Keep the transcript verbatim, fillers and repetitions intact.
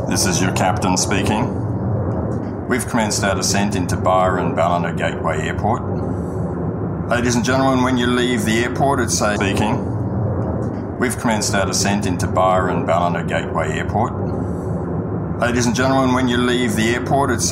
This is your captain speaking. We've commenced our descent into Byron Ballina Gateway Airport. Ladies and gentlemen, when you leave the airport, it's a speaking. We've commenced our descent into Byron Ballina Gateway Airport. Ladies and gentlemen, when you leave the airport, it's